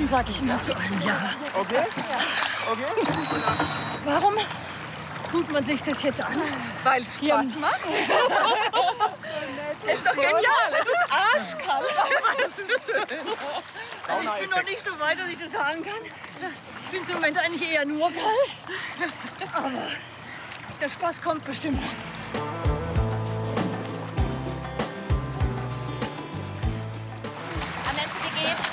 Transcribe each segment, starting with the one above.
Warum sage ich immer zu einem Ja? Okay? Okay? Warum tut man sich das jetzt an? Weil es Spaß macht. Das ist doch genial. Es ist arschkalt. Das ist schön. Also ich bin noch nicht so weit, dass ich das sagen kann. Ich finde es im Moment eigentlich eher nur kalt. Aber der Spaß kommt bestimmt noch. Annette, wie geht's?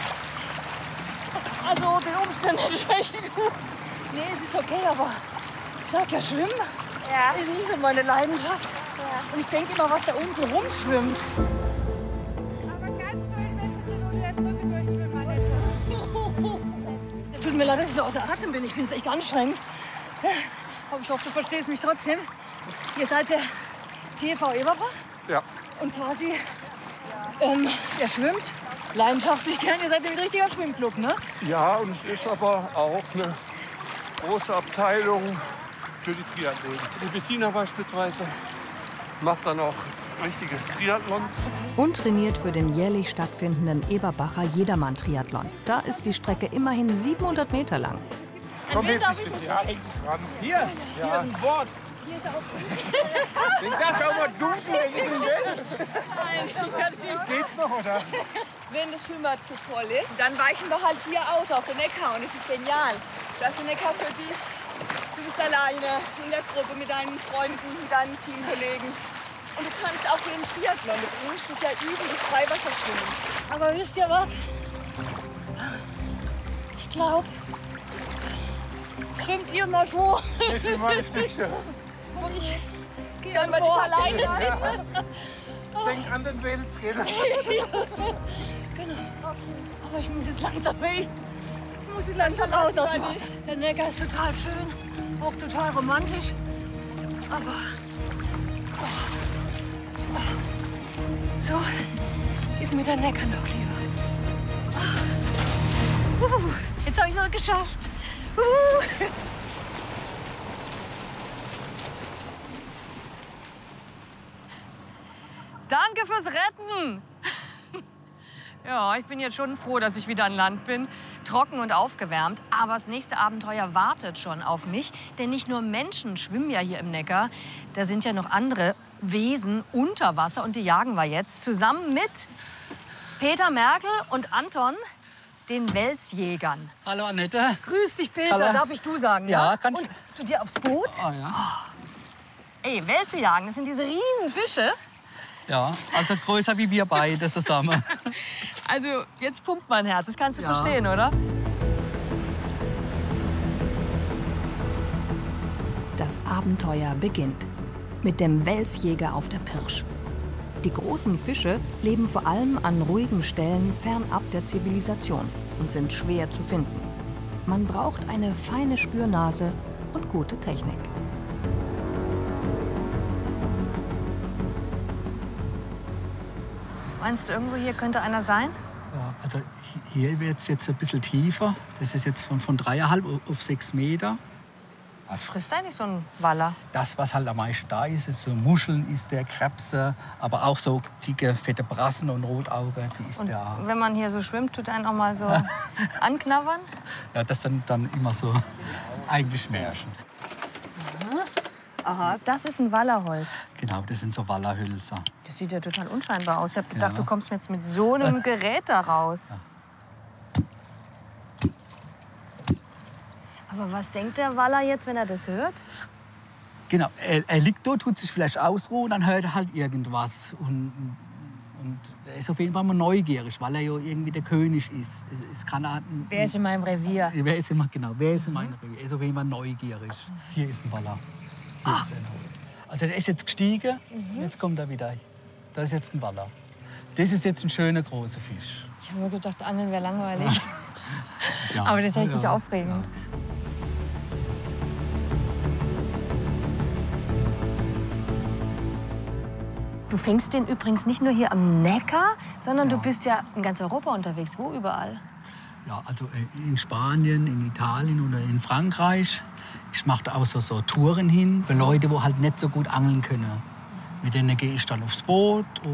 Also den Umständen entsprechend gut. Nee, es ist okay, aber ich sag ja, Schwimmen ist nicht so meine Leidenschaft. Ja. Und ich denke immer, was da unten rumschwimmt. Aber ganz schön, wenn Sie den unter der Brücke durchschwimmen, Annette. Tut mir leid, dass ich so außer Atem bin. Ich finde es echt anstrengend. Aber ich hoffe, du verstehst mich trotzdem. Ihr seid der TV Eberbach. Ja. Und quasi, ihr schwimmt leidenschaftlich gern. Ihr seid ein richtiger Schwimmclub, ne? Ja, und es ist aber auch eine große Abteilung für die Triathleten. Die Bettina beispielsweise macht dann auch richtige Triathlons. Und trainiert für den jährlich stattfindenden Eberbacher Jedermann-Triathlon. Da ist die Strecke immerhin 700 Meter lang. Komm, wen darf dich ich ja, häng dich ran. Hier ist ein Wort. Hier ist er auch. Den darfst du auch mal duschen, wenn ich ihn will. Nein, ich kann nicht. Geht's noch, oder? Wenn das Schwimmbad zu voll ist, dann weichen wir halt hier aus auf den Neckar. Und es ist genial. Das ist ein Neckar für dich. Du bist alleine in der Gruppe mit deinen Freunden, mit deinen Teamkollegen. Und du kannst auch hier im Triathlon. Du musst ja üben, das Freiwasserschwimmen. Aber wisst ihr was? Ich glaube, schwimmt ihr mal vor. Ich bin mal nicht sicher. Und ich gehe Sollen wir vor. dich alleine? Denk an den Wels, gell? Genau. Aber ich muss jetzt langsam echt. Ich muss jetzt langsam raus aus dem Wasser. Der Neckar ist total schön, auch total romantisch. Aber so ist mir der Neckar noch lieber. Jetzt habe ich es auch geschafft. Danke fürs Retten. Ja, ich bin jetzt schon froh, dass ich wieder an Land bin. Trocken und aufgewärmt. Aber das nächste Abenteuer wartet schon auf mich. Denn nicht nur Menschen schwimmen ja hier im Neckar. Da sind ja noch andere Wesen unter Wasser. Und die jagen wir jetzt zusammen mit Peter Merkel und Anton, den Welsjägern. Hallo Annette. Grüß dich, Peter. Hallo. Darf ich du sagen? Ja, kann ich. Und zu dir aufs Boot? Ah, ja. Ey, Welse jagen, das sind diese riesen Fische. Ja, also größer wie wir beide zusammen. Also, jetzt pumpt mein Herz. Das kannst du Ja. verstehen, oder? Das Abenteuer beginnt mit dem Welsjäger auf der Pirsch. Die großen Fische leben vor allem an ruhigen Stellen fernab der Zivilisation und sind schwer zu finden. Man braucht eine feine Spürnase und gute Technik. Meinst du, irgendwo hier könnte einer sein? Ja, also hier wird es jetzt ein bisschen tiefer. Das ist jetzt von 3,5 auf 6 Meter. Was frisst eigentlich so ein Waller? Das, was halt am meisten da ist so Muscheln, ist der Krebse, aber auch so dicke, fette Brassen und Rotauge, die ist Und der. wenn man hier so schwimmt, tut einen auch mal so anknabbern? Ja, das sind dann immer so eigentlich Märchen. Aha, das ist ein Wallerholz. Genau, das sind so Wallerhülser. Das sieht ja total unscheinbar aus. Ich habe gedacht, Ja. du kommst jetzt mit so einem Gerät da raus. Ja. Aber was denkt der Waller jetzt, wenn er das hört? Genau, er liegt dort, tut sich vielleicht ausruhen, dann hört er halt irgendwas. Und er ist auf jeden Fall mal neugierig, weil er ja irgendwie der König ist. Es kann er, Wer ist in meinem Revier? wer ist immer, genau, wer ist in meiner Revier? Er ist auf jeden Fall neugierig. Hier ist ein Waller. Hier ist einer. Also der ist jetzt gestiegen, jetzt kommt er wieder. Da ist jetzt ein Waller. Das ist jetzt ein schöner großer Fisch. Ich habe mir gedacht, Angeln wäre langweilig. Ja. Aber das ist richtig Ja. aufregend. Du fängst den übrigens nicht nur hier am Neckar, sondern du bist ja in ganz Europa unterwegs. Wo überall? Ja, also in Spanien, in Italien oder in Frankreich. Ich mache da auch so Touren hin für Leute, die halt nicht so gut angeln können. Mit denen gehe ich dann aufs Boot.